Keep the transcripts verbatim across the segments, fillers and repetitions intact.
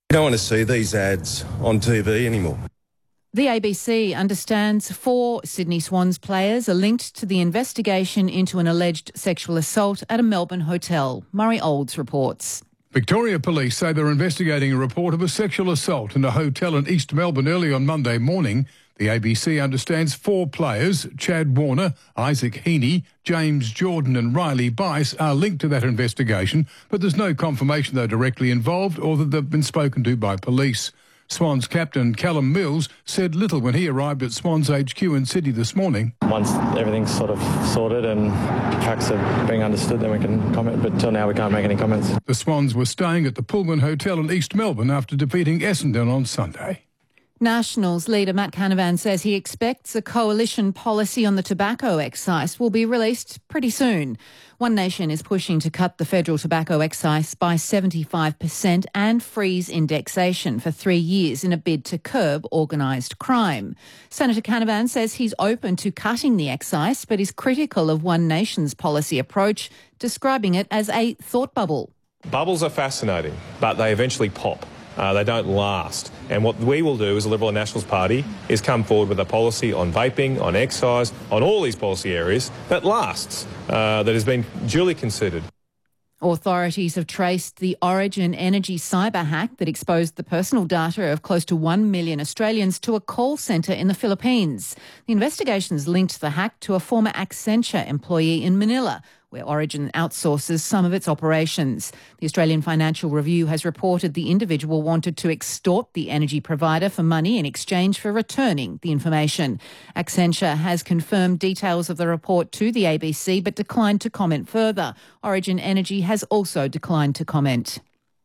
You don't want to see these ads on T V anymore. The A B C understands four Sydney Swans players are linked to the investigation into an alleged sexual assault at a Melbourne hotel. Murray Olds reports. Victoria Police say they're investigating a report of a sexual assault in a hotel in East Melbourne early on Monday morning. The A B C understands four players, Chad Warner, Isaac Heaney, James Jordan and Riley Bice, are linked to that investigation, but there's no confirmation they're directly involved or that they've been spoken to by police. Swans captain Callum Mills said little when he arrived at Swans H Q in Sydney this morning. Once everything's sort of sorted and facts are being understood, then we can comment, but till now we can't make any comments. The Swans were staying at the Pullman Hotel in East Melbourne after defeating Essendon on Sunday. Nationals leader Matt Canavan says he expects a coalition policy on the tobacco excise will be released pretty soon. One Nation is pushing to cut the federal tobacco excise by seventy-five percent and freeze indexation for three years in a bid to curb organised crime. Senator Canavan says he's open to cutting the excise, but is critical of One Nation's policy approach, describing it as a thought bubble. Bubbles are fascinating, but they eventually pop. Uh, they don't last. And what we will do as the Liberal and Nationals Party is come forward with a policy on vaping, on excise, on all these policy areas that lasts, uh, that has been duly considered. Authorities have traced the Origin Energy cyber hack that exposed the personal data of close to one million Australians to a call centre in the Philippines. The investigations linked the hack to a former Accenture employee in Manila, where Origin outsources some of its operations. The Australian Financial Review has reported the individual wanted to extort the energy provider for money in exchange for returning the information. Accenture has confirmed details of the report to the A B C but declined to comment further. Origin Energy has also declined to comment.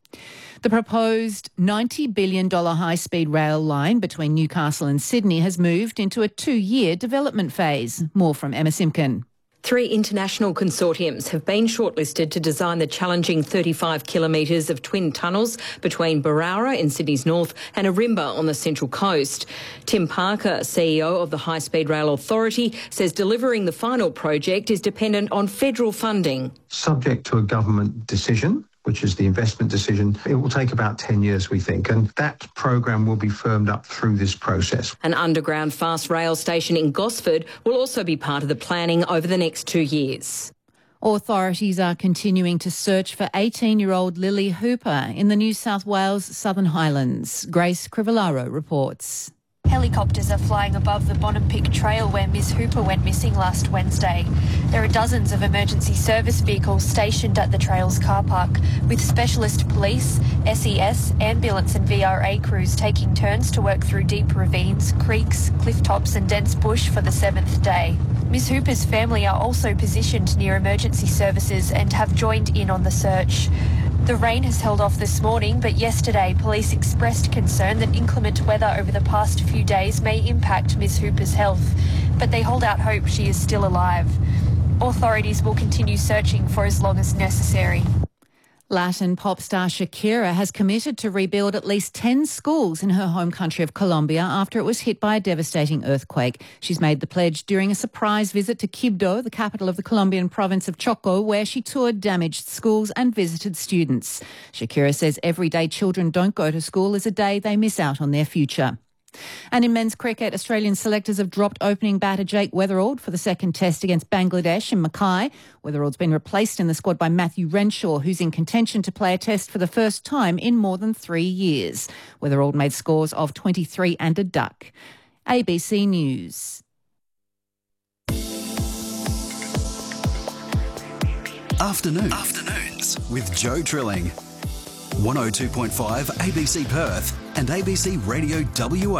The proposed ninety billion dollars high-speed rail line between Newcastle and Sydney has moved into a two-year development phase. More from Emma Simpkin. Three international consortiums have been shortlisted to design the challenging thirty-five kilometres of twin tunnels between Barara in Sydney's north and Arimba on the central coast. Tim Parker, C E O of the High Speed Rail Authority, says delivering the final project is dependent on federal funding. Subject to a government decision, which is the investment decision, it will take about ten years, we think, and that program will be firmed up through this process. An underground fast rail station in Gosford will also be part of the planning over the next two years. Authorities are continuing to search for eighteen-year-old Lily Hooper in the New South Wales Southern Highlands. Grace Crivellaro reports. Helicopters are flying above the Bonham-Pick Trail where Miss Hooper went missing last Wednesday. There are dozens of emergency service vehicles stationed at the trail's car park, with specialist police, S E S, ambulance and V R A crews taking turns to work through deep ravines, creeks, cliff tops and dense bush for the seventh day. Miss Hooper's family are also positioned near emergency services and have joined in on the search. The rain has held off this morning, but yesterday police expressed concern that inclement weather over the past few days may impact Miss Hooper's health, but they hold out hope she is still alive. Authorities will continue searching for as long as necessary. Latin pop star Shakira has committed to rebuild at least ten schools in her home country of Colombia after it was hit by a devastating earthquake. She's made the pledge during a surprise visit to Quibdó, the capital of the Colombian province of Chocó, where she toured damaged schools and visited students. Shakira says every day children don't go to school is a day they miss out on their future. And in men's cricket, Australian selectors have dropped opening batter Jake Weatherald for the second test against Bangladesh in Mackay. Weatherald's been replaced in the squad by Matthew Renshaw, who's in contention to play a test for the first time in more than three years. Weatherald made scores of twenty-three and a duck. A B C News. Afternoon. Afternoons with Joe Trilling. one oh two point five A B C Perth and A B C Radio W A.